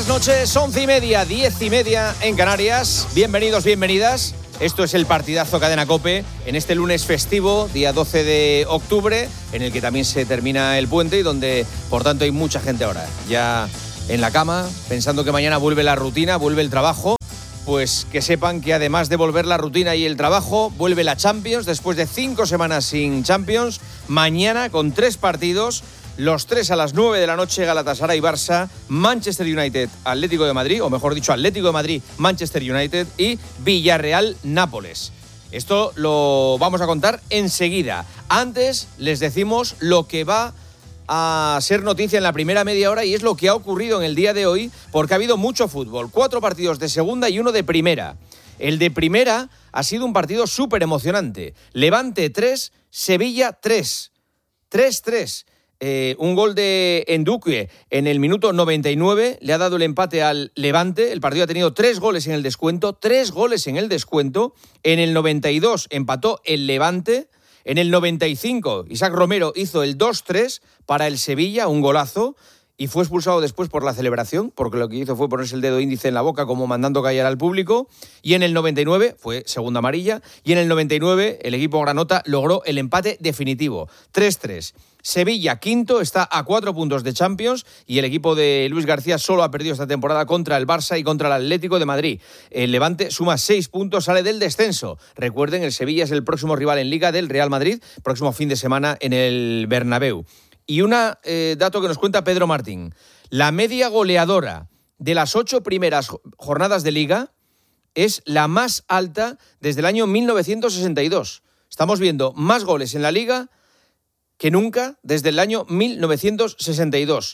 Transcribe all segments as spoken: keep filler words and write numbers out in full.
noches, once y media, diez y media en Canarias. Bienvenidos, bienvenidas. Esto es el partidazo Cadena COPE en este lunes festivo, día doce de octubre, en el que también se termina el puente y donde, por tanto, hay mucha gente ahora ya en la cama, pensando que mañana vuelve la rutina, vuelve el trabajo. Pues que sepan que además de volver la rutina y el trabajo, vuelve la Champions después de cinco semanas sin Champions. Mañana con tres partidos. Los tres a las nueve de la noche, Galatasaray, Barça, Manchester United, Atlético de Madrid, o mejor dicho, Atlético de Madrid, Manchester United y Villarreal, Nápoles. Esto lo vamos a contar enseguida. Antes les decimos lo que va a ser noticia en la primera media hora y es lo que ha ocurrido en el día de hoy, porque ha habido mucho fútbol. Cuatro partidos de segunda y uno de primera. El de primera ha sido un partido súper emocionante. Levante tres, Sevilla tres. tres tres. Eh, un gol de Nduque en el minuto noventa y nueve le ha dado el empate al Levante. El partido ha tenido tres goles en el descuento, tres goles en el descuento. En el noventa y dos empató el Levante. En el noventa y cinco Isaac Romero hizo el dos tres para el Sevilla, un golazo, y fue expulsado después por la celebración, porque lo que hizo fue ponerse el dedo índice en la boca como mandando callar al público. Y en el noventa y nueve fue segunda amarilla, y en el noventa y nueve el equipo granota logró el empate definitivo, tres tres. Sevilla, quinto, está a cuatro puntos de Champions y el equipo de Luis García solo ha perdido esta temporada contra el Barça y contra el Atlético de Madrid. El Levante suma seis puntos, sale del descenso. Recuerden, el Sevilla es el próximo rival en Liga del Real Madrid, próximo fin de semana en el Bernabéu. Y un eh, dato que nos cuenta Pedro Martín. La media goleadora de las ocho primeras jornadas de Liga es la más alta desde el año mil novecientos sesenta y dos. Estamos viendo más goles en la Liga que nunca desde el año mil novecientos sesenta y dos.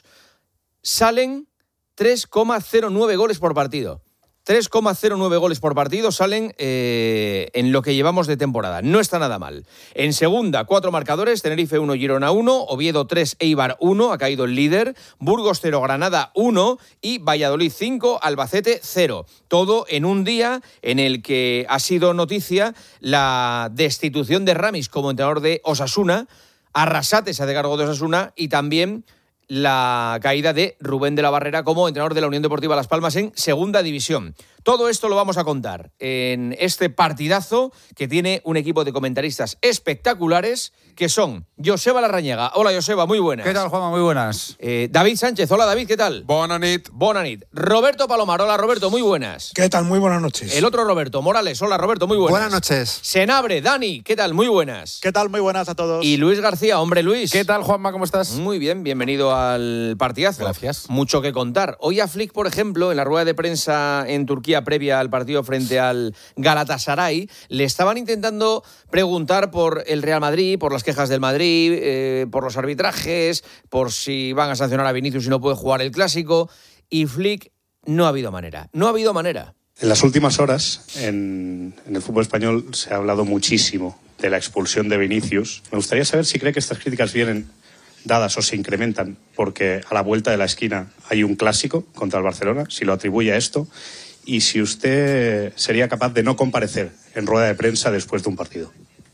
Salen tres coma cero nueve goles por partido. tres coma cero nueve goles por partido salen eh, en lo que llevamos de temporada. No está nada mal. En segunda, cuatro marcadores. Tenerife uno, Girona uno. Oviedo tres, Eibar uno. Ha caído el líder. Burgos cero, Granada uno. Y Valladolid cinco, Albacete cero. Todo en un día en el que ha sido noticia la destitución de Ramis como entrenador de Osasuna. Arrasate se hace cargo de Osasuna y también la caída de Rubén de la Barrera como entrenador de la Unión Deportiva Las Palmas en segunda división. Todo esto lo vamos a contar en este partidazo que tiene un equipo de comentaristas espectaculares que son Joseba Larrañaga. Hola Joseba, muy buenas. ¿Qué tal, Juanma? Muy buenas. Eh, David Sánchez, hola David, ¿qué tal? Bona nit. Bona nit. Roberto Palomar, hola Roberto, muy buenas. ¿Qué tal? Muy buenas noches. El otro Roberto Morales, hola Roberto, muy buenas. Buenas noches. Senabre, Dani, ¿qué tal? Muy buenas. ¿Qué tal? Muy buenas a todos. Y Luis García, hombre Luis. ¿Qué tal, Juanma? ¿Cómo estás? Muy bien, bienvenido al partidazo. Gracias. Mucho que contar. Hoy a Flick, por ejemplo, en la rueda de prensa en Turquía previa al partido frente al Galatasaray, le estaban intentando preguntar por el Real Madrid, por las quejas del Madrid, eh, por los arbitrajes, por si van a sancionar a Vinicius y no puede jugar el Clásico. Y Flick, no ha habido manera. No ha habido manera. En las últimas horas, en, en el fútbol español, se ha hablado muchísimo de la expulsión de Vinicius. Me gustaría saber si cree que estas críticas vienen dadas o se incrementan porque a la vuelta de la esquina hay un clásico contra el Barcelona, si lo atribuye a esto, y si usted sería capaz de no comparecer en rueda de prensa después de un partido.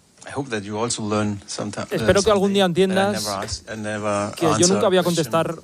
Espero que algún día entiendas que yo nunca voy a contestar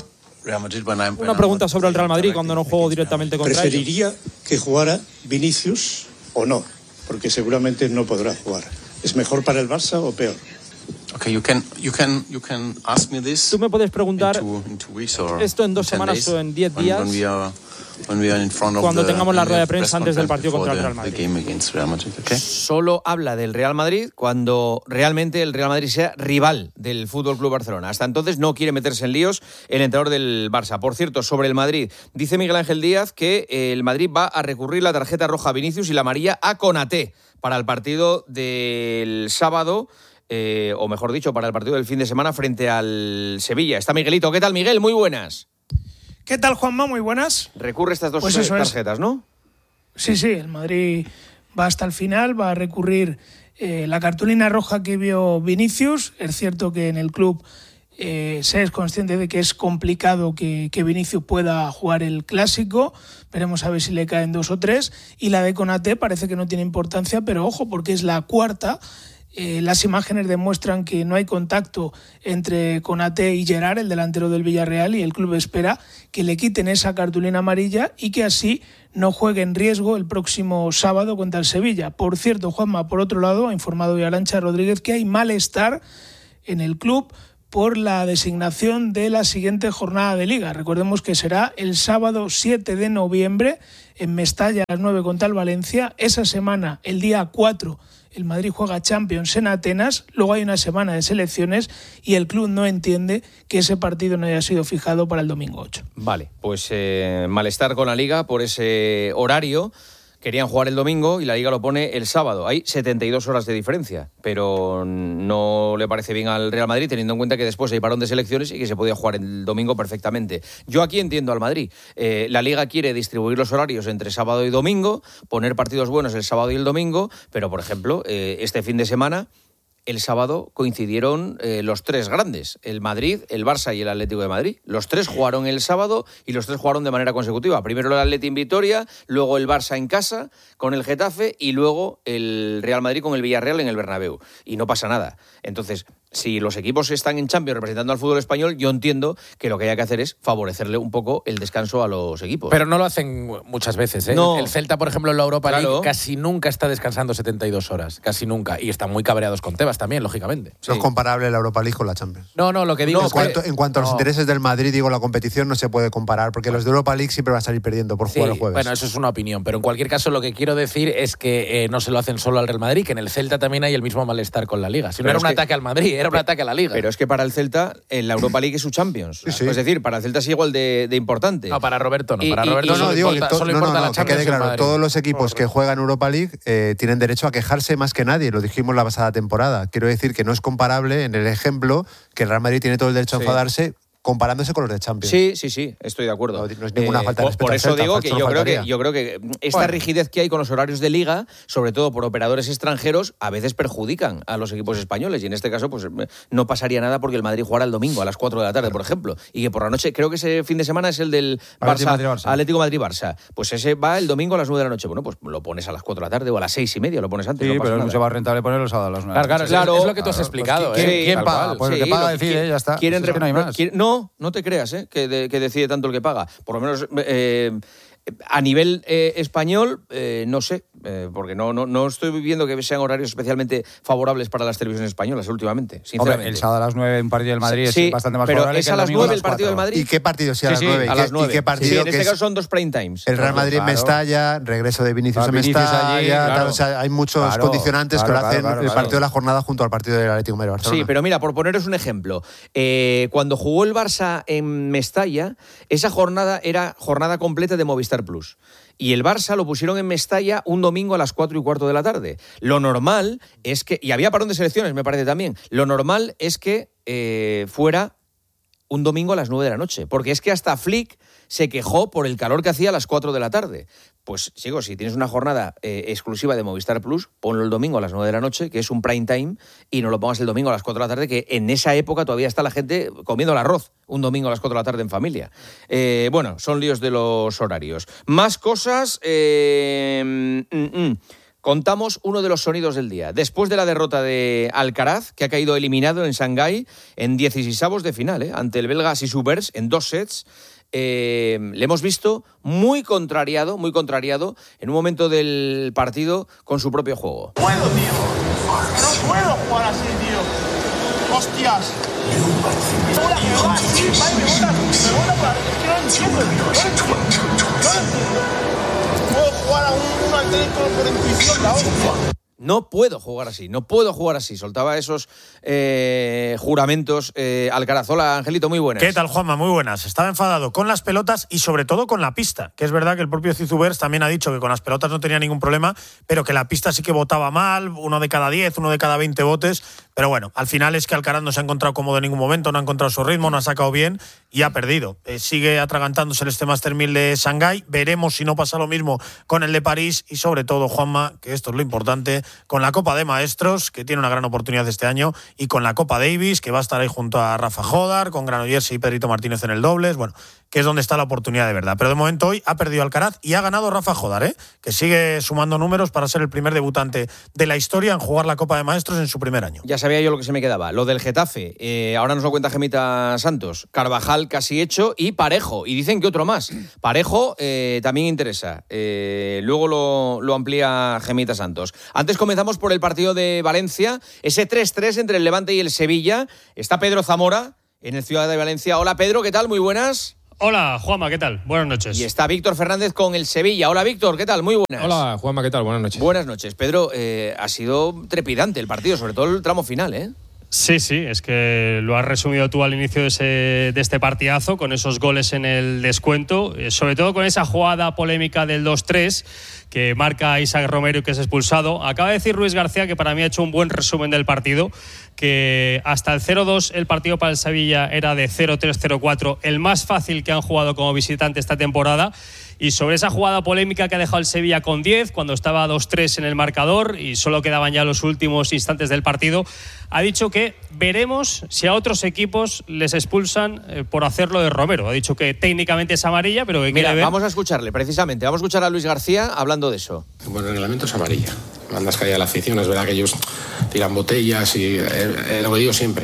una pregunta sobre el Real Madrid cuando no juego directamente contra ellos. Preferiría que jugara Vinicius o no, porque seguramente no podrá jugar. ¿Es mejor para el Barça o peor? Okay, you can, you can, you can ask me this Tú me puedes preguntar in two, in two weeks or esto en dos ten semanas days, o en diez when- días, when we are- when we are in front of cuando the- tengamos la the rueda de press prensa antes del conference partido contra el before Real the- Madrid. the game against Real Madrid, okay? Solo habla del Real Madrid cuando realmente el Real Madrid sea rival del F C Barcelona. Hasta entonces no quiere meterse en líos el entrenador del Barça. Por cierto, sobre el Madrid, dice Miguel Ángel Díaz que el Madrid va a recurrir la tarjeta roja a Vinicius y la amarilla a Konaté para el partido del sábado. Eh, o mejor dicho, para el partido del fin de semana frente al Sevilla. Está Miguelito. ¿Qué tal, Miguel? Muy buenas. ¿Qué tal, Juanma? Muy buenas. Recurre estas dos Pues eso es. tarjetas, ¿no? Sí, sí, el Madrid va hasta el final, va a recurrir eh, la cartulina roja que vio Vinicius. Es cierto que en el club eh, se es consciente de que es complicado que, que Vinicius pueda jugar el Clásico. Veremos a ver si le caen dos o tres. Y la de Konaté parece que no tiene importancia, pero ojo, porque es la cuarta Eh, las imágenes demuestran que no hay contacto entre Konaté y Gerard, el delantero del Villarreal, y el club espera que le quiten esa cartulina amarilla y que así no juegue en riesgo el próximo sábado contra el Sevilla. Por cierto, Juanma, por otro lado, ha informado hoy Arantxa Rodríguez que hay malestar en el club por la designación de la siguiente jornada de Liga. Recordemos que será el sábado siete de noviembre en Mestalla a las nueve contra el Valencia. Esa semana, el día cuatro, el Madrid juega Champions en Atenas, luego hay una semana de selecciones y el club no entiende que ese partido no haya sido fijado para el domingo ocho. Vale, pues eh, malestar con la Liga por ese horario. Querían jugar el domingo y la Liga lo pone el sábado. Hay setenta y dos horas de diferencia, pero no le parece bien al Real Madrid, teniendo en cuenta que después hay parón de selecciones y que se podía jugar el domingo perfectamente. Yo aquí entiendo al Madrid. Eh, la Liga quiere distribuir los horarios entre sábado y domingo, poner partidos buenos el sábado y el domingo, pero, por ejemplo, eh, este fin de semana, el sábado coincidieron eh, los tres grandes, el Madrid, el Barça y el Atlético de Madrid. Los tres jugaron el sábado y los tres jugaron de manera consecutiva. Primero el Atlético en Vitoria, luego el Barça en casa con el Getafe y luego el Real Madrid con el Villarreal en el Bernabéu. Y no pasa nada. Entonces, si los equipos están en Champions representando al fútbol español, yo entiendo que lo que hay que hacer es favorecerle un poco el descanso a los equipos. Pero no lo hacen muchas veces, ¿eh? No. El Celta, por ejemplo, en la Europa Claro. League casi nunca está descansando setenta y dos horas. Casi nunca. Y están muy cabreados con Tebas también, lógicamente. No es comparable la Europa League con la Champions. No, no, lo que digo No, es en cuanto, que... en cuanto a los no. intereses del Madrid, digo, la competición no se puede comparar, porque los de Europa League siempre van a salir perdiendo por Sí, jugar el jueves. bueno, eso es una opinión, pero en cualquier caso lo que quiero decir es que eh, no se lo hacen solo al Real Madrid, que en el Celta también hay el mismo malestar con la Liga. Si no Pero era es un que- ataque al Madrid, era un ataque a la Liga. Pero es que para el Celta, en la Europa League es su Champions. Sí, sí. Es decir, para el Celta es igual de, de importante. No, para Roberto no. Y- Para y- Roberto y- No, no, solo digo que, importa, to- solo no, no, importa no, la que Champions quede y el claro, Madrid. todos los equipos que juegan Europa League eh, tienen derecho a quejarse más que nadie, lo dijimos la pasada temporada. Quiero decir que no es comparable en el ejemplo que el Real Madrid tiene todo el derecho Sí. a enfadarse comparándose con los de Champions. Sí, sí, sí, estoy de acuerdo. No, no es ninguna falta de por, respeto por al eso Celta, digo falta que solo yo creo que faltaría. yo creo que esta Bueno. rigidez que hay con los horarios de Liga, sobre todo por operadores extranjeros, a veces perjudican a los equipos españoles. Y en este caso, pues no pasaría nada porque el Madrid jugara el domingo a las cuatro de la tarde, por ejemplo. Y que por la noche, creo que ese fin de semana es el del Atlético Barça, Madrid-Barça. Atlético Madrid-Barça. Pues ese va el domingo a las nueve de la noche. Bueno, pues lo pones a las cuatro de la tarde o a las seis y media, lo pones antes. Sí, no pasa pero es nada. mucho más rentable ponerlo sábado a las nueve. Claro, claro, Claro, es, es lo que tú has claro, explicado. pues, ¿eh? Sí, ¿quién tal paga? cual. Pues el Sí, que paga lo decide, quieren- ya está. quieren Es que no hay rep- más. quieren- no, no te creas, ¿eh? que, de- que decide tanto el que paga. Por lo menos eh, a nivel eh, español, eh, no sé, eh, porque no, no, no estoy viendo que sean horarios especialmente favorables para las televisiones españoles últimamente, sinceramente. Hombre, el sábado a las nueve un partido del Madrid Sí, es bastante más pero favorable es que a el las domingo nueve a el las partido del cuatro. Madrid. ¿Y qué partido sí a Sí, las sí, nueve? A ¿Y las qué- nueve. ¿Y qué partido? Sí, en este que es caso son dos prime times. el Real Madrid Claro. Mestalla, regreso de Vinicius Claro, en Vinicius Mestalla, allí, tal, claro. o sea, hay muchos Claro, condicionantes claro, que lo claro, hacen claro, el claro. partido de la jornada junto al partido del Atlético de Madrid Barcelona. Sí, pero mira, por poneros un ejemplo, eh, cuando jugó el Barça en Mestalla, esa jornada era jornada completa de Movistar Plus. Y el Barça lo pusieron en Mestalla un domingo a las cuatro y cuarto de la tarde. Lo normal es que... Y había parón de selecciones, me parece también. Lo normal es que eh, fuera un domingo a las nueve de la noche. Porque es que hasta Flick se quejó por el calor que hacía a las cuatro de la tarde. Pues, sigo, si tienes una jornada eh, exclusiva de Movistar Plus, ponlo el domingo a las nueve de la noche, que es un prime time, y no lo pongas el domingo a las cuatro de la tarde, que en esa época todavía está la gente comiendo el arroz, un domingo a las cuatro de la tarde en familia. Eh, bueno, son líos de los horarios. Más cosas... Eh, mm, mm. Contamos uno de los sonidos del día. Después de la derrota de Alcaraz, que ha caído eliminado en Shanghái en dieciseisavos de final, ¿eh? ante el belga Sisubers en dos sets, eh, le hemos visto muy contrariado, muy contrariado en un momento del partido con su propio juego. No puedo, tío. No puedo jugar así, tío. Hostias. Hola, que me va así, va y me bota, me bota por la... Es que no lo entiendo, tío. No lo entiendo. No lo entiendo. Puedo jugar a un, un Atlético por intuición, la hostia. No puedo jugar así, no puedo jugar así. Soltaba esos eh, juramentos eh, Alcaraz. Hola, Angelito, muy buenas. ¿Qué tal, Juanma? Muy buenas. Estaba enfadado con las pelotas y sobre todo con la pista, que es verdad que el propio Zizubers también ha dicho que con las pelotas no tenía ningún problema, pero que la pista sí que botaba mal, uno de cada diez, uno de cada veinte botes. Pero bueno, al final es que Alcaraz no se ha encontrado cómodo en ningún momento, no ha encontrado su ritmo, no ha sacado bien y ha perdido. Eh, sigue atragantándose el este Master mil de Shanghái. Veremos si no pasa lo mismo con el de París y sobre todo, Juanma, que esto es lo importante, con la Copa de Maestros, que tiene una gran oportunidad este año, y con la Copa Davis, que va a estar ahí junto a Rafa Jodar, con Granollers y Pedrito Martínez en el dobles. Bueno, que es donde está la oportunidad de verdad. Pero de momento hoy ha perdido Alcaraz y ha ganado Rafa Jodar, ¿eh? que sigue sumando números para ser el primer debutante de la historia en jugar la Copa de Maestros en su primer año. Ya sabía yo lo que se me quedaba, lo del Getafe. Eh, ahora nos lo cuenta Gemita Santos. Carvajal casi hecho y Parejo. Y dicen que otro más. Parejo eh, también interesa. Eh, luego lo, lo amplía Gemita Santos. Antes comenzamos por el partido de Valencia. Ese tres tres entre el Levante y el Sevilla. Está Pedro Zamora en el Ciudad de Valencia. Hola Pedro, ¿qué tal? Muy buenas. Hola, Juanma, ¿qué tal? Buenas noches. Y está Víctor Fernández con el Sevilla. Hola, Víctor, ¿qué tal? Muy buenas. Hola, Juanma, ¿qué tal? Buenas noches. Buenas noches. Pedro, eh, ha sido trepidante el partido, sobre todo el tramo final, ¿eh? Sí, sí, es que lo has resumido tú al inicio de, ese, de este partidazo, con esos goles en el descuento, eh, sobre todo con esa jugada polémica del dos tres que marca a Isaac Romero y que es expulsado. Acaba de decir Luis García, que para mí ha hecho un buen resumen del partido, que hasta el cero dos el partido para el Sevilla era de cero tres cero cuatro, el más fácil que han jugado como visitante esta temporada. Y sobre esa jugada polémica que ha dejado el Sevilla con diez, cuando estaba dos tres en el marcador y solo quedaban ya los últimos instantes del partido, ha dicho que veremos si a otros equipos les expulsan eh, por hacerlo de Romero. Ha dicho que técnicamente es amarilla, pero que Mira, quiere ver... vamos a escucharle, precisamente. Vamos a escuchar a Luis García hablando de eso. Bueno, el reglamento es amarilla. Mandas caer a la afición. Es verdad que ellos tiran botellas y eh, eh, lo que digo siempre.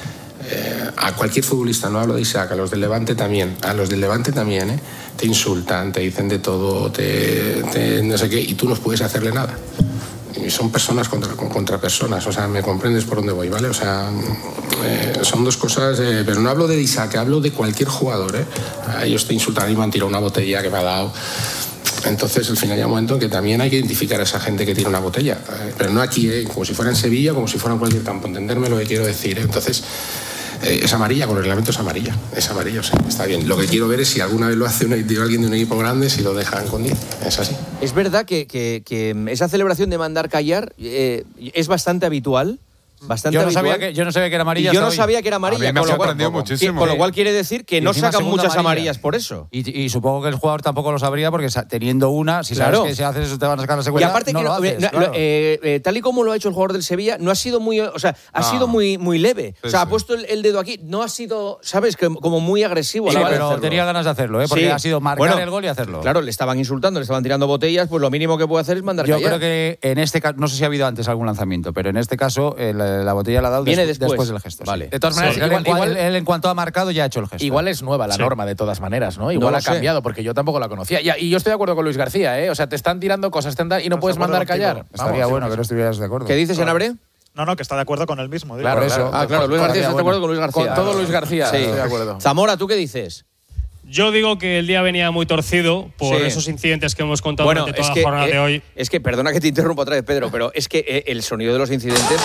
Eh, a cualquier futbolista, no hablo de Isaac, a los del Levante también, a los del Levante también, ¿eh? Te insultan, te dicen de todo, te, te no sé qué, y tú no puedes hacerle nada. Y son personas contra, contra personas, o sea, me comprendes por dónde voy, ¿vale? O sea, eh, son dos cosas, eh, pero no hablo de Isaac, hablo de cualquier jugador, ¿eh? A ellos te insultan y me han tirado una botella que me ha dado. Entonces, al final hay un momento en que también hay que identificar a esa gente que tira una botella, eh, pero no aquí, ¿eh? Como si fuera en Sevilla, como si fuera en cualquier campo, entenderme lo que quiero decir, ¿eh? Entonces... Eh, es amarilla, con el reglamento es amarilla. Es amarillo, sí, está bien. Lo que quiero ver es si alguna vez lo hace un, alguien de un equipo grande, si lo dejan con diez. Es así. Es verdad que, que, que esa celebración de mandar callar eh, es bastante habitual. Bastante yo, no habitual. sabía que, yo no sabía que era amarilla. Y yo no sabía que era amarilla. A mí me con, ha lo cual, sorprendido muchísimo. Que, con lo cual quiere decir que y no sacan muchas amarilla. amarillas por eso. Y, y supongo que el jugador tampoco lo sabría porque teniendo una, si claro. sabes que si haces eso te van a sacar la segunda. Y aparte no que lo no, haces, no, claro. eh, eh, tal y como lo ha hecho el jugador del Sevilla, no ha sido muy, o sea, ha no. sido muy, muy leve. Sí, o sea, sí. ha puesto el, el dedo aquí, no ha sido, sabes, que, como muy agresivo. Sí, a la hora pero de hacerlo. tenía ganas de hacerlo, ¿eh? Porque Sí. ha sido marcar Bueno, el gol y hacerlo. Claro, le estaban insultando, le estaban tirando botellas, pues lo mínimo que puede hacer es mandar Yo callar. creo que en este caso, no sé si ha habido antes algún lanzamiento, pero en este caso eh, la, la botella la ha dado Viene des, después. después del gesto. Vale. Sí. De todas maneras, Sí, igual, él, en cua- igual- él, él en cuanto ha marcado ya ha hecho el gesto. Igual es nueva la Sí. norma de todas maneras, ¿no? Igual lo ha sé. cambiado, porque yo tampoco la conocía. Y, y yo estoy de acuerdo con Luis García, ¿eh? O sea, te están tirando cosas te han da- y no puedes mandar callar. Estaría Vamos, bueno que no estuvieras de acuerdo. ¿Qué dices, Senabre? No, no, que está de acuerdo con él mismo. digo. Claro, Por eso. claro. Ah, claro, Luis García está de acuerdo con Luis García. Con todo Luis García, Sí. estoy de acuerdo. Zamora, ¿tú qué dices? Yo digo que el día venía muy torcido por Sí. esos incidentes que hemos contado Bueno, durante es toda que, la jornada eh, de hoy. es que, perdona que te interrumpa otra vez, Pedro, pero es que eh, el sonido de los incidentes...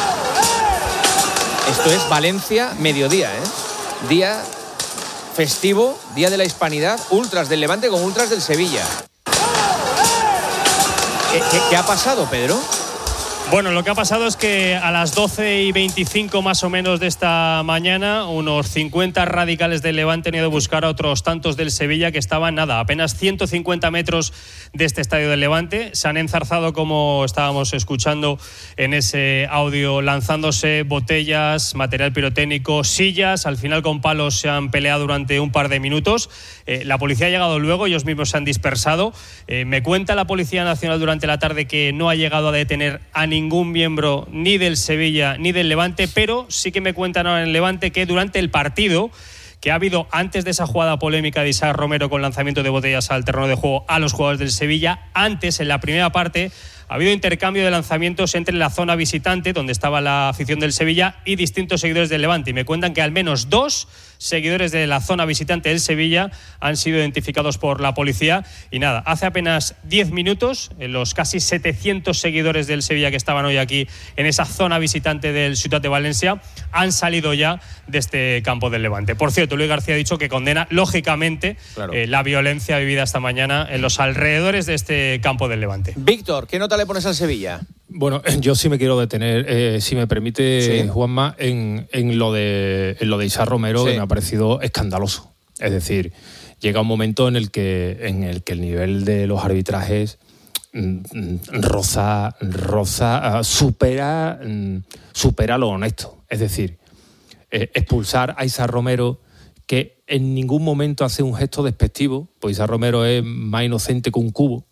Esto es Valencia, mediodía, ¿eh? Día festivo, día de la hispanidad, ultras del Levante con ultras del Sevilla. ¿Qué, qué, qué ha pasado, Pedro? Bueno, lo que ha pasado es que a las doce y veinticinco más o menos de esta mañana, unos cincuenta radicales del Levante han ido a buscar a otros tantos del Sevilla que estaban, nada, apenas ciento cincuenta metros de este estadio del Levante. Se han enzarzado, como estábamos escuchando en ese audio, lanzándose botellas, material pirotécnico, sillas. Al final con palos se han peleado durante un par de minutos. Eh, la policía ha llegado luego, ellos mismos se han dispersado. Eh, me cuenta la Policía Nacional durante la tarde que no ha llegado a detener a ningún ningún miembro ni del Sevilla ni del Levante, pero sí que me cuentan ahora en el Levante que durante el partido que ha habido antes de esa jugada polémica de Isaac Romero con lanzamiento de botellas al terreno de juego a los jugadores del Sevilla, antes, en la primera parte, ha habido intercambio de lanzamientos entre la zona visitante, donde estaba la afición del Sevilla, y distintos seguidores del Levante. Y me cuentan que al menos dos seguidores de la zona visitante del Sevilla han sido identificados por la policía. Y nada, hace apenas diez minutos, los casi setecientos seguidores del Sevilla que estaban hoy aquí en esa zona visitante del Ciutat de Valencia han salido ya de este campo del Levante. Por cierto, Luis García ha dicho que condena, lógicamente, claro. eh, la violencia vivida esta mañana en los alrededores de este campo del Levante. Víctor, ¿qué nota le pones al Sevilla? Bueno, yo sí me quiero detener, eh, si me permite, sí. Juanma, en, en, lo de, en lo de Isaac Romero, sí. que me ha parecido escandaloso. Es decir, llega un momento en el que, en el, que el nivel de los arbitrajes mm, roza, roza, supera, supera lo honesto. Es decir, eh, expulsar a Isaac Romero, que en ningún momento hace un gesto despectivo, pues Isar Romero es más inocente que un cubo.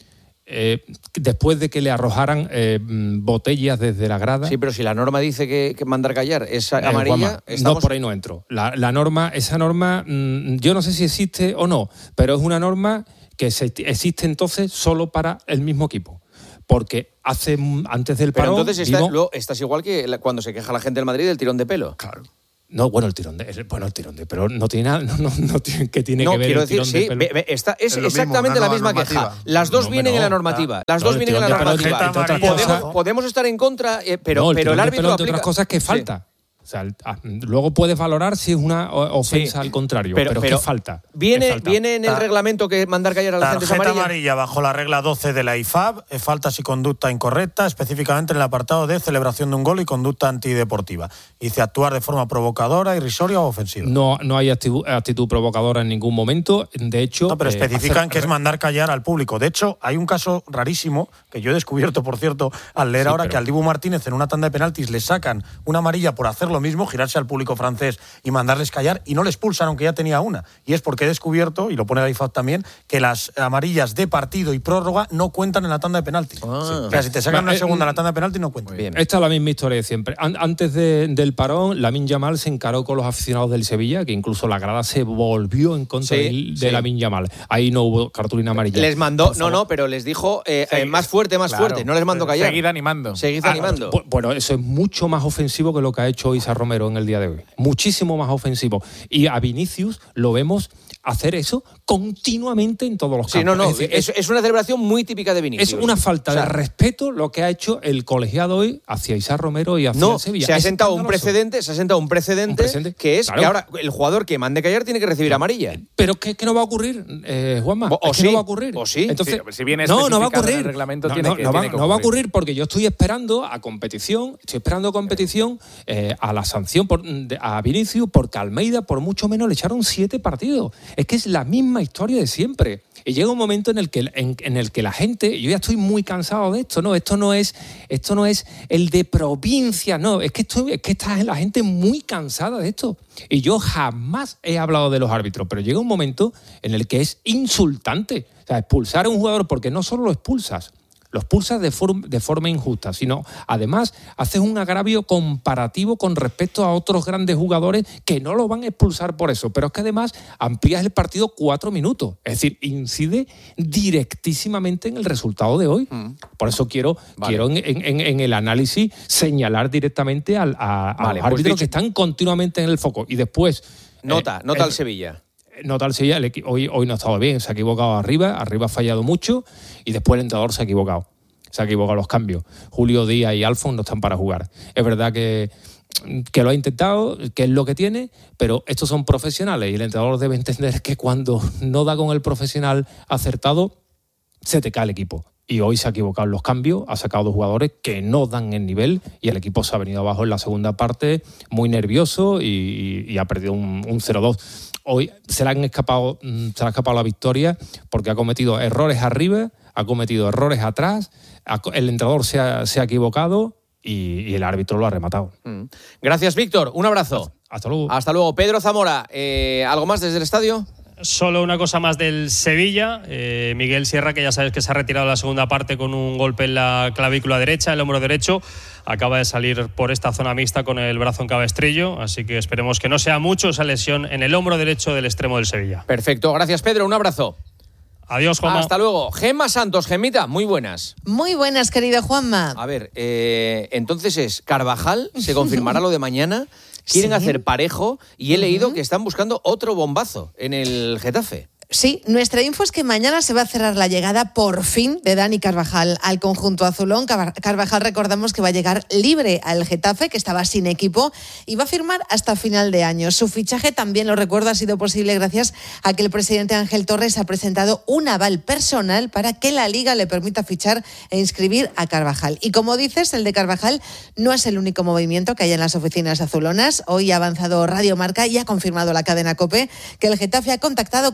Eh, después de que le arrojaran eh, botellas desde la grada. Sí, pero si la norma dice que, que mandar callar es amarilla... Eh, Juanma, estamos... No, por ahí no entro. La, la norma, esa norma, mmm, yo no sé si existe o no, pero es una norma que se, existe entonces solo para el mismo equipo. Porque hace antes del parón... Pero entonces estás, vimos... luego, estás igual que cuando se queja la gente del Madrid del tirón de pelo. Claro. No, bueno, el tirón de bueno, el tirón de pelo no tiene nada, no, no, no tiene, que tiene no, que ver quiero el decir, tirón sí, de pelo. Ve, ve, está, es, es exactamente mismo, la misma normativa. queja. Las dos no, vienen no, en la normativa. Las no, dos vienen en la normativa. Podemos, podemos estar en contra, eh, pero, no, el, pero el árbitro pelo, aplica... otras cosas que falta. Sí. O sea, luego puedes valorar si es una ofensa sí, al contrario, pero, pero, pero ¿qué falta? Viene, ¿Qué falta? ¿Viene en el reglamento que mandar callar a la gente es amarilla? Tarjeta amarilla bajo la regla doce de la I F A B, faltas y conducta incorrecta, específicamente en el apartado de celebración de un gol y conducta antideportiva. Dice actuar de forma provocadora, irrisoria o ofensiva. No, no hay actitud, actitud provocadora en ningún momento. De hecho... No, pero eh, especifican hacer... que es mandar callar al público. De hecho, hay un caso rarísimo que yo he descubierto, por cierto, al leer sí, ahora pero... que al Dibu Martínez en una tanda de penaltis le sacan una amarilla por hacer lo mismo, girarse al público francés y mandarles callar, y no le expulsan aunque ya tenía una. Y es porque he descubierto, y lo pone la I F A B también, que las amarillas de partido y prórroga no cuentan en la tanda de penaltis. Ah. Sí. O sea, si te sacan una segunda en la tanda de penaltis no cuentan. Bien. Esta es la misma historia de siempre. Antes de, del parón, Lamine Yamal se encaró con los aficionados del Sevilla, que incluso la grada se volvió en contra sí, de, de sí. Lamine Yamal. Ahí no hubo cartulina amarilla. Les mandó, no, no, pero les dijo eh, eh, más fuerte, más claro, fuerte. No les mandó callar. Seguid animando. Seguid ah, animando. Bueno, eso es mucho más ofensivo que lo que ha hecho Isar Romero en el día de hoy. Muchísimo más ofensivo. Y a Vinicius lo vemos hacer eso continuamente en todos los campos. Sí, no, no, es, decir, es, es una celebración muy típica de Vinicius. Es una falta o sea, de respeto lo que ha hecho el colegiado hoy hacia Isar Romero y hacia no, el Sevilla. Se ha, sentado un precedente, se ha sentado un precedente, un precedente que es claro. que ahora el jugador que mande callar tiene que recibir amarilla. Pero ¿qué, qué no va a ocurrir, eh, Juanma? O, o es sí, que no va a ocurrir. O sí. Entonces, sí, si viene no, no va a ocurrir. En el reglamento no, tiene no, que, no, tiene va, que no va a ocurrir porque yo estoy esperando a competición, estoy esperando a competición eh, a la sanción por, de, a Vinicius porque Almeida por mucho menos le echaron siete partidos. Es que es la misma historia de siempre. Y llega un momento en el que en, en el que la gente, yo ya estoy muy cansado de esto, no, esto no es, esto no es el de provincia, no, es que esto, es que está la gente muy cansada de esto. Y yo jamás he hablado de los árbitros, pero llega un momento en el que es insultante. O sea, expulsar a un jugador porque no solo lo expulsas, lo expulsas de, form, de forma injusta, sino además haces un agravio comparativo con respecto a otros grandes jugadores que no lo van a expulsar por eso, pero es que además amplías el partido cuatro minutos, es decir, incide directísimamente en el resultado de hoy. Mm. Por eso quiero, vale. quiero en, en, en el análisis señalar directamente al, a, a vale, los árbitros pues que están continuamente en el foco. Y después... Nota, eh, nota al Sevilla. Nota al Sevilla, hoy, hoy no ha estado bien, se ha equivocado arriba, arriba ha fallado mucho y después el entrenador se ha equivocado. Se ha equivocado los cambios. Julio Díaz y Alfon no están para jugar. Es verdad que, que lo ha intentado, que es lo que tiene, pero estos son profesionales y el entrenador debe entender que cuando no da con el profesional acertado, se te cae el equipo. Y hoy se ha equivocado en los cambios, ha sacado dos jugadores que no dan el nivel y el equipo se ha venido abajo en la segunda parte muy nervioso y, y ha perdido un, un cero dos. Hoy se le han escapado, se le ha escapado la victoria porque ha cometido errores arriba, ha cometido errores atrás, el entrenador se ha, se ha equivocado y, y el árbitro lo ha rematado. Mm. Gracias, Víctor. Un abrazo. Hasta, hasta luego. Hasta luego. Pedro Zamora, eh, ¿algo más desde el estadio? Solo una cosa más del Sevilla. Eh, Miguel Sierra, que ya sabes que se ha retirado la segunda parte con un golpe en la clavícula derecha, el hombro derecho. Acaba de salir por esta zona mixta con el brazo en cabestrillo. Así que esperemos que no sea mucho esa lesión en el hombro derecho del extremo del Sevilla. Perfecto. Gracias, Pedro. Un abrazo. Adiós, Juanma. Hasta luego. Gemma Santos, Gemita, muy buenas. Muy buenas, querido Juanma. A ver, eh, entonces es Carvajal, ¿se confirmará lo de mañana? Quieren sí. hacer parejo y he uh-huh. leído que están buscando otro bombazo en el Getafe. Sí, nuestra info es que mañana se va a cerrar la llegada por fin de Dani Carvajal al conjunto azulón. Carvajal, recordamos que va a llegar libre al Getafe, que estaba sin equipo, y va a firmar hasta final de año. Su fichaje, también lo recuerdo, ha sido posible gracias a que el presidente Ángel Torres ha presentado un aval personal para que la Liga le permita fichar e inscribir a Carvajal. Y como dices, el de Carvajal no es el único movimiento que hay en las oficinas azulonas. Hoy ha avanzado Radio Marca y ha confirmado la cadena COPE que el Getafe ha contactado con Dani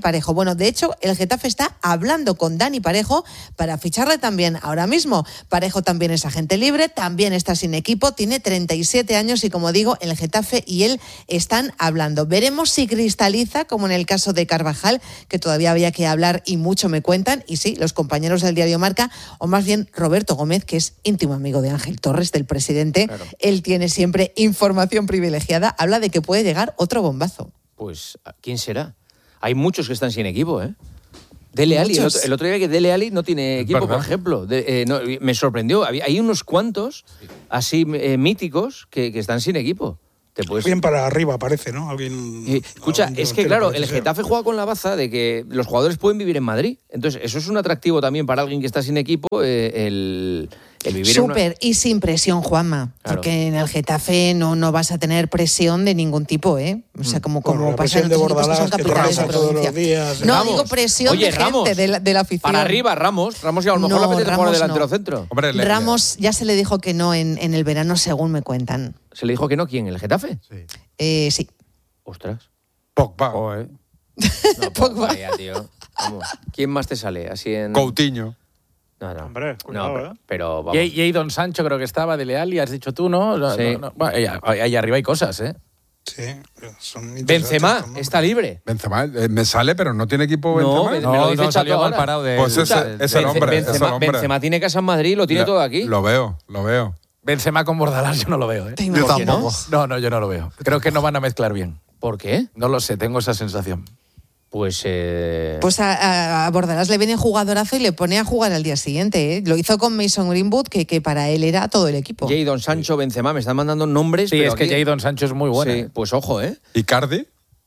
Parejo. Bueno, de hecho, el Getafe está hablando con Dani Parejo para ficharle también ahora mismo. Parejo también es agente libre, también está sin equipo, tiene treinta y siete años y, como digo, el Getafe y él están hablando. Veremos si cristaliza, como en el caso de Carvajal, que todavía había que hablar y mucho me cuentan. Y sí, los compañeros del diario Marca, o más bien Roberto Gómez, que es íntimo amigo de Ángel Torres, del presidente, claro. Él tiene siempre información privilegiada, habla de que puede llegar otro bombazo. Pues, ¿quién será? Hay muchos que están sin equipo, ¿eh? Dele Alli, el otro, el otro día que Dele Alli no tiene equipo, por ejemplo. De, eh, no, me sorprendió. Había, hay unos cuantos así eh, míticos que, que están sin equipo. Te puedes... Bien para arriba, parece, ¿no? Alguien. Y, escucha, es que claro, el Getafe juega con la baza de que los jugadores pueden vivir en Madrid. Entonces, eso es un atractivo también para alguien que está sin equipo, eh, el, el vivir Súper, en una... y sin presión, Juanma. Claro. Porque en el Getafe no, no vas a tener presión de ningún tipo, ¿eh? O sea, como, como bueno, pasa en otros equipos que son capitales de provincia. Días, no, Ramos. digo presión Oye, de Ramos, gente, de la, de la afición. Para arriba, Ramos. Ramos ya a lo mejor no, la apetece jugar delantero no. centro. Hombre, le, Ramos ya se le dijo que no en, en el verano, según me cuentan. ¿Se le dijo que no? ¿Quién? ¿El Getafe? Sí. Eh, sí. Ostras. Pogba. Oh, eh. No, Pogba, ya, tío. Vamos. ¿Quién más te sale así en...? Coutinho. No, no. Hombre, cuidado, no, pero, ¿eh? pero vamos. Y, y Don Sancho creo que estaba, de Leal, y has dicho tú, ¿no? no, sí. no, no. Bueno, ahí, ahí arriba hay cosas, ¿eh? Sí, son Benzema está libre. Benzema, eh, me sale, pero no tiene equipo no, Benzema. Me, me lo dice no, Chato ahora. parado de pues ese, es el hombre, Benzema, es el hombre. Benzema tiene casa en Madrid, lo tiene lo, todo aquí. Lo veo, lo veo. Benzema con Bordalás yo no lo veo, ¿eh? Yo tampoco. No, no, yo no lo veo. Creo que no van a mezclar bien. ¿Por qué? No lo sé, tengo esa sensación. Pues... Eh... Pues a, a Bordalás le viene jugadorazo y le pone a jugar al día siguiente, ¿eh? Lo hizo con Mason Greenwood, que, que para él era todo el equipo. Jadon Sancho, Benzema, me están mandando nombres. Sí, pero es que aquí... Jadon Sancho es muy bueno. Sí, ¿eh? pues ojo, ¿eh? ¿Icardi?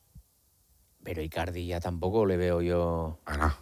Pero Icardi ya tampoco le veo yo... Bueno.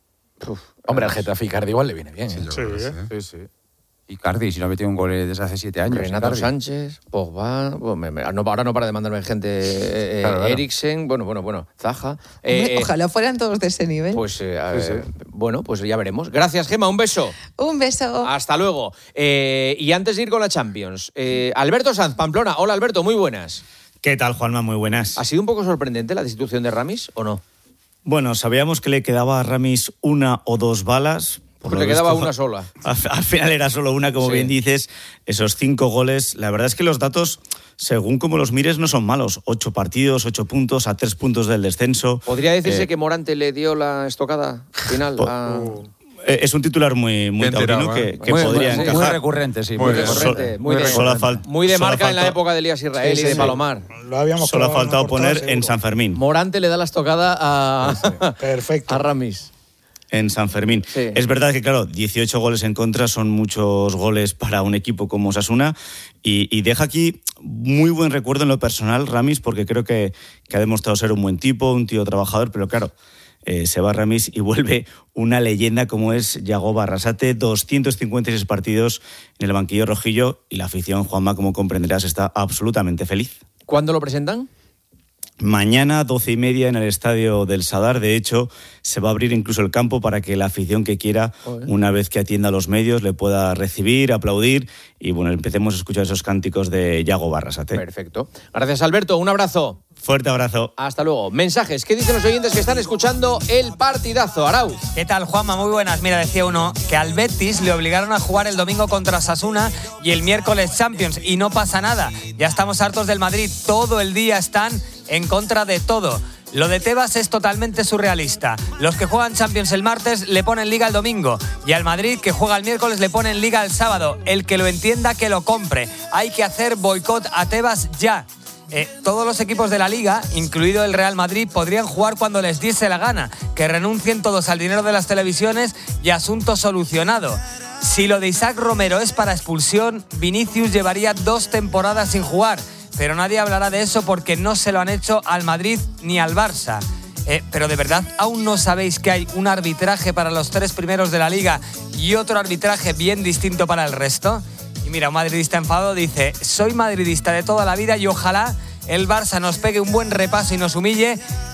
Uf, hombre, al Getafe Icardi igual le viene bien. Sí, ¿eh? yo Sí, creo que ¿eh? sí. Sí, sí. Icardi, si no ha metido un gol desde hace siete años. Renato Icardi. Sánchez, Pogba, bueno, me, me, no, ahora no para de mandarme gente, eh, claro, claro. Eriksen, bueno, bueno, bueno, Zaha. Hombre, Eh, ojalá fueran todos de ese nivel. Pues, eh, a Sí, ver, sí. bueno, pues ya veremos. Gracias, Gemma, un beso. Un beso. Hasta luego. Eh, y antes de ir con la Champions, eh, Alberto Sanz, Pamplona. Hola, Alberto, muy buenas. ¿Qué tal, Juanma? Muy buenas. ¿Ha sido un poco sorprendente la destitución de Ramis o no? Bueno, sabíamos que le quedaba a Ramis una o dos balas. Por Pues le lo quedaba visto, una sola. Al, al final era solo una, como Sí. bien dices. Esos cinco goles, la verdad es que los datos, según como los mires, no son malos. Ocho partidos, ocho puntos, a tres puntos del descenso. ¿Podría decirse Eh, que Morante le dio la estocada final? Po- a... eh, es un titular muy, muy Bien tirado, taurino ¿eh? que, que Muy- podría muy- encajar. muy recurrente, sí. Muy Muy bien. recurrente. Muy de, Solo fal- muy de solo marca en la falta- época de Elías Israel Sí, y de sí. Palomar. Lo habíamos Solo ha clavado en faltado una portada, poner en seguro. San Fermín. Morante le da la estocada a, Perfecto. a Ramis. En San Fermín. Sí. Es verdad que, claro, dieciocho goles en contra son muchos goles para un equipo como Osasuna y, y deja aquí muy buen recuerdo en lo personal Ramis, porque creo que, que ha demostrado ser un buen tipo, un tío trabajador, pero claro, eh, se va Ramis y vuelve una leyenda como es Yagoba Arrasate, doscientos cincuenta y seis partidos en el banquillo rojillo y la afición, Juanma, como comprenderás, está absolutamente feliz. ¿Cuándo lo presentan? Mañana, doce y media, en el estadio del Sadar. De hecho, se va a abrir incluso el campo para que la afición que quiera, Joder. una vez que atienda a los medios, le pueda recibir, aplaudir y, bueno, empecemos a escuchar esos cánticos de Yago Barrasate. Perfecto. Gracias, Alberto. Un abrazo. Fuerte abrazo. Hasta luego. Mensajes. ¿Qué dicen los oyentes que están escuchando el partidazo? Arauz. ¿Qué tal, Juanma? Muy buenas. Mira, decía uno que al Betis le obligaron a jugar el domingo contra Sasuna y el miércoles Champions y no pasa nada. Ya estamos hartos del Madrid. Todo el día están en contra de todo. Lo de Tebas es totalmente surrealista. Los que juegan Champions el martes le ponen Liga el domingo y al Madrid, que juega el miércoles, le ponen Liga el sábado. El que lo entienda, que lo compre. Hay que hacer boicot a Tebas ya. Eh, todos los equipos de la Liga, incluido el Real Madrid, podrían jugar cuando les diese la gana. Que renuncien todos al dinero de las televisiones y asunto solucionado. Si lo de Isaac Romero es para expulsión, Vinicius llevaría dos temporadas sin jugar. Pero nadie hablará de eso porque no se lo han hecho al Madrid ni al Barça. Eh, pero de verdad, ¿aún no sabéis que hay un arbitraje para los tres primeros de la Liga y otro arbitraje bien distinto para el resto? Y mira, un madridista enfadado dice: soy madridista de toda la vida y ojalá el Barça nos pegue un buen repaso y nos humille,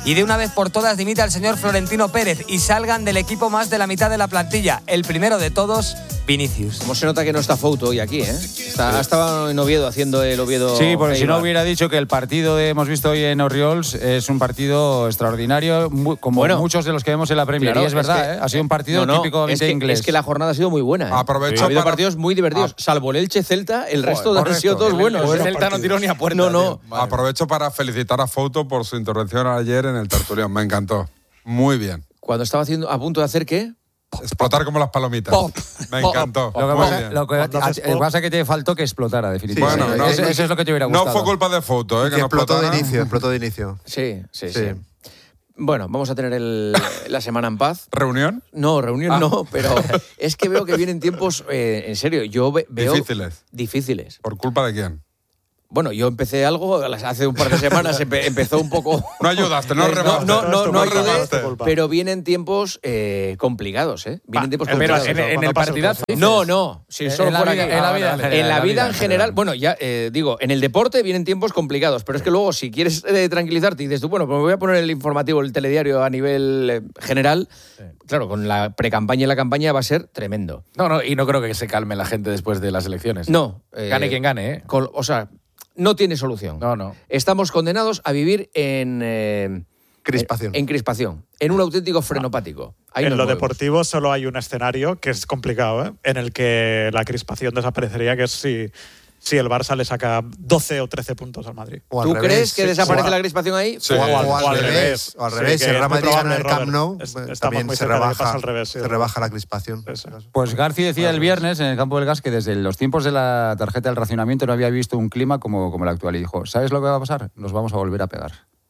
y de una vez por todas dimita al señor Florentino Pérez y salgan del equipo más de la mitad de la plantilla. El primero de todos, Vinicius. ¿Cómo se nota que no está Fouto hoy aquí, eh? Está, estaba en Oviedo haciendo el Oviedo. Sí, porque si no Eibar. hubiera dicho que el partido que hemos visto hoy en Oriols es un partido extraordinario, muy- como Bueno, muchos de los que vemos en la Premier. Claro, y es verdad, que- ¿eh? Ha sido un partido No, no, típicamente es que, inglés. Es que la jornada ha sido muy buena. ¿eh? Aprovecho Ha habido para- partidos muy divertidos. Salvo el Elche Celta, el resto Joder, han sido correcto. todos buenos. El ¿eh? Celta no tiró ni a puerta. No, no. Aprovecho para felicitar a Fouto por su intervención ayer en el Tertulión. Me encantó. Muy bien. Cuando estaba haciendo, a punto de hacer qué? Explotar como las palomitas. Pop. Me Pop. encantó. Lo que Muy pasa, bien. lo que, a- lo que pasa es que te faltó que explotara, definitivamente. Bueno, no, eso, eso es lo que te hubiera no gustado. fue culpa de Fouto, ¿eh? Que no explotó de explotara. inicio, explotó de inicio. Sí, sí, sí. Sí. Bueno, vamos a tener el- la semana en paz. ¿Reunión? No, reunión Ah. no, pero es que veo que vienen tiempos, eh, en serio, yo ve- veo... Difíciles. Difíciles. ¿Por culpa de quién? Bueno, yo empecé algo, hace un par de semanas empe- empezó un poco... No ayudaste, no No, remaste. no, no, no ayudé, remaste. pero vienen tiempos eh, complicados, ¿eh? Vienen tiempos pero complicados. en- en el partidazo, dices. No, no. Si En- solo en la fuera vida- que- en la vida en general, En la la vida vida en en general. general. Bueno, ya eh, digo, en el deporte vienen tiempos complicados, pero es que luego si quieres eh, tranquilizarte y dices tú, bueno, pues me voy a poner el informativo, el telediario a nivel eh, general, claro, con la precampaña y la campaña va a ser tremendo. No, no, y no creo que se calme la gente después de las elecciones. No. eh, Gane quien gane, ¿eh? con- o sea, no tiene solución. No, no. Estamos condenados a vivir en... eh, Crispación. En crispación. En un auténtico frenopático. Ahí en nos lo movemos. deportivo solo hay un escenario que es complicado, ¿eh? En el que la crispación desaparecería, que es si, si el Barça le saca doce o trece puntos al Madrid. O al ¿Tú revés, crees que sí. desaparece O a- la crispación ahí? Sí. O, al- O al- o al o al revés. revés. O al Sí, revés. que Si el es Real muy Madrid gana el probable, Camp Nou, Robert. Es- eh, estamos también muy se cerca de que rebaja, pase al revés, sí, se rebaja la crispación. Pues Garci decía el viernes en el campo del Gas que desde los tiempos de la tarjeta del racionamiento no había visto un clima como, como el actual. Y dijo, ¿sabes lo que va a pasar? Nos vamos a volver a pegar.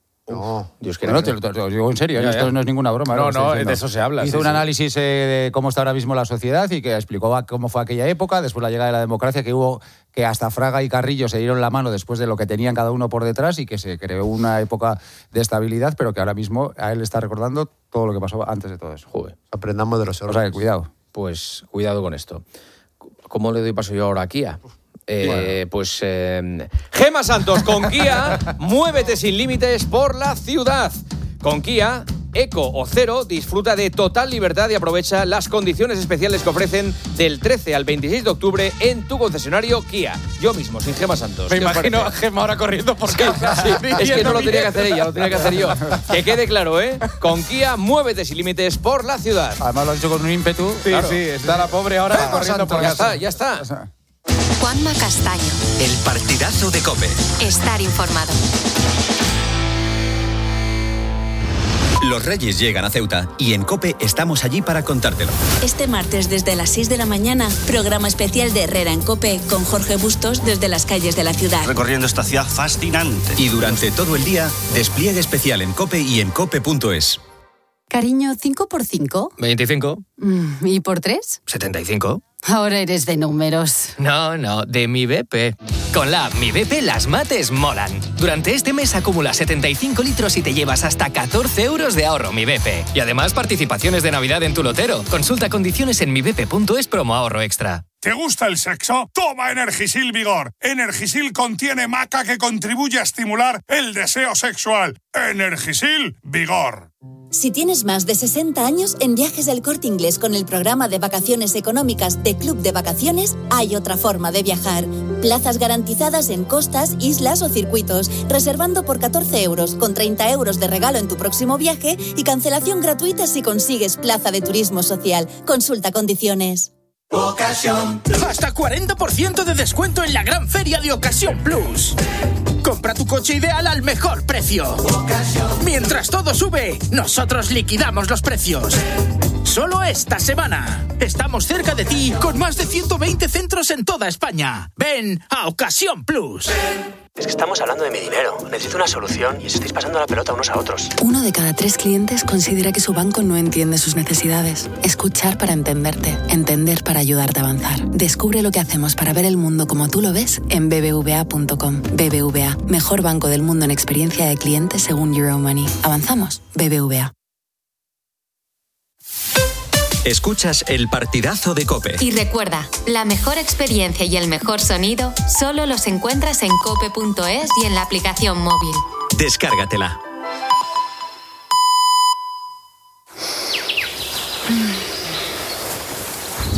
No. Dios No, no, te, lo- te lo digo en serio, Ya, esto ya. no es ninguna broma. ¿eh? No, lo que estoy no, diciendo. de eso se habla, Hizo sí, un sí. análisis eh, de cómo está ahora mismo la sociedad y que explicó a- cómo fue aquella época, después la llegada de la democracia, que hubo que hasta Fraga y Carrillo se dieron la mano después de lo que tenían cada uno por detrás y que se creó una época de estabilidad, pero que ahora mismo a él le está recordando todo lo que pasó antes de todo eso. Joder. Aprendamos de los O errores. sea, que cuidado. Pues cuidado con esto. ¿Cómo le doy paso yo ahora a Kia? Eh, Pues eh, Gema Santos con Kia, muévete sin límites por la ciudad. Con Kia, Eco o Cero, disfruta de total libertad y aprovecha las condiciones especiales que ofrecen del trece al veintiséis de octubre en tu concesionario Kia. Yo mismo, sin Gema Santos. Me ¿Qué os imagino parece? a Gemma ahora corriendo por Sí, casa. sí, es que diciendo no lo tenía que hacer mierda. ella, lo tenía que hacer yo. Que quede claro, ¿eh? Con Kia, muévete sin límites por la ciudad. Además lo ha dicho con un ímpetu. Sí, Claro. sí, está la pobre ahora Gema corriendo por Santos, casa. ya está, ya está. Juanma Castaño. El partidazo de COPE. Estar informado. Los Reyes llegan a Ceuta y en COPE estamos allí para contártelo. Este martes desde las seis de la mañana, programa especial de Herrera en COPE con Jorge Bustos desde las calles de la ciudad. Recorriendo esta ciudad fascinante. Y durante todo el día, despliegue especial en COPE y en cope punto es. Cariño, ¿cinco por cinco? veinticinco. Mm, ¿Y por tres? setenta y cinco. Ahora eres de números. No, no, de mi B P. Con la app Mi B P las mates molan. Durante este mes acumula setenta y cinco litros y te llevas hasta catorce euros de ahorro Mi B P. Y además participaciones de Navidad en tu lotero. Consulta condiciones en mi b p punto es promo ahorro extra. ¿Te gusta el sexo? Toma Energisil Vigor. Energisil contiene maca que contribuye a estimular el deseo sexual. Energisil Vigor. Si tienes más de sesenta años, en Viajes del Corte Inglés con el programa de vacaciones económicas de Club de Vacaciones, hay otra forma de viajar. Plazas garantizadas en costas, islas o circuitos, reservando por catorce euros, con treinta euros de regalo en tu próximo viaje y cancelación gratuita si consigues plaza de turismo social. Consulta condiciones. Ocasión. Hasta cuarenta por ciento de descuento en la gran feria de Ocasión Plus. Compra tu coche ideal al mejor precio. Ocasión. Mientras todo sube, nosotros liquidamos los precios. Solo esta semana. Estamos cerca de ti con más de ciento veinte centros en toda España. Ven a Ocasión Plus. Es que estamos hablando de mi dinero. Necesito una solución y os estáis pasando la pelota unos a otros. Uno de cada tres clientes considera que su banco no entiende sus necesidades. Escuchar para entenderte. Entender para ayudarte a avanzar. Descubre lo que hacemos para ver el mundo como tú lo ves en b b v a punto com. B B V A, mejor banco del mundo en experiencia de cliente según Euromoney. Avanzamos. B B V A. Escuchas el partidazo de COPE. Y recuerda, la mejor experiencia y el mejor sonido solo los encuentras en cope punto es y en la aplicación móvil. Descárgatela.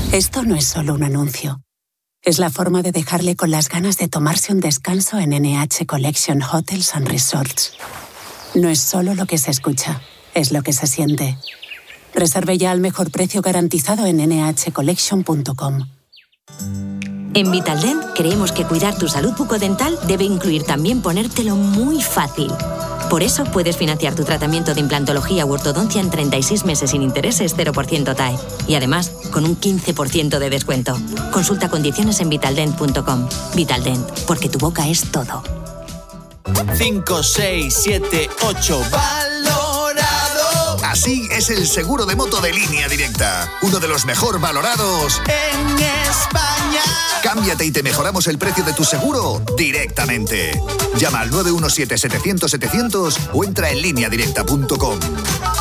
Esto no es solo un anuncio. Es la forma de dejarle con las ganas de tomarse un descanso en N H Collection Hotels and Resorts. No es solo lo que se escucha, es lo que se siente. Reserve ya al mejor precio garantizado en ene hache collection punto com. En Vitaldent creemos que cuidar tu salud bucodental debe incluir también ponértelo muy fácil. Por eso puedes financiar tu tratamiento de implantología u ortodoncia en treinta y seis meses sin intereses cero por ciento T A E. Y además, con un quince por ciento de descuento. Consulta condiciones en vitaldent punto com. Vitaldent, porque tu boca es todo. cinco, seis, siete, ocho, valorado. Así es el seguro de moto de Línea Directa. Uno de los mejor valorados en España. Cámbiate y te mejoramos el precio de tu seguro directamente. Llama al nueve uno siete, setecientos, setecientos o entra en línea directa punto com.